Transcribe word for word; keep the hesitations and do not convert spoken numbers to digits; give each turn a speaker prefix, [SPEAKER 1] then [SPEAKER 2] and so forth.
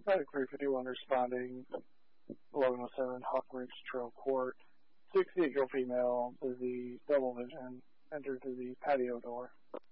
[SPEAKER 1] Nine three fifty-one responding, eleven oh seven Hawk Ridge Trail Court. sixty-eight-year-old female, busy, double vision, entered through the patio door.